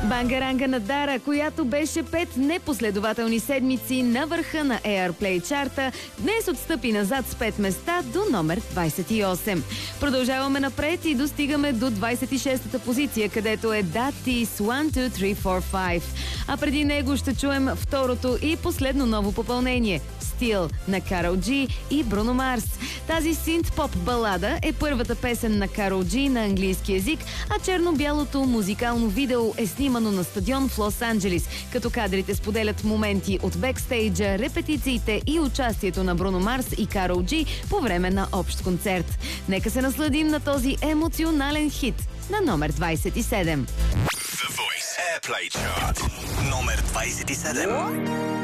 Бангаранга на Дара, която беше 5 непоследователни седмици на върха на Airplay чарта, днес отстъпи назад с 5 места до номер 28. Продължаваме напред и достигаме до 26-та позиция, където е Datis 1, 2, 3, 4, 5. А преди него ще чуем второто и последно ново попълнение – Still на Карол Джи и Бруно Марс. Тази синт-поп балада е първата песен на Карол Джи на английски език, а черно-бялото музикално видео е снимано на стадион в Лос-Анджелис, като кадрите споделят моменти от бекстейджа, репетициите и участието на Бруно Марс и Карол Джи по време на общ концерт. Нека се насладим на този емоционален хит на номер 27. The Voice Airplay Chart номер 27.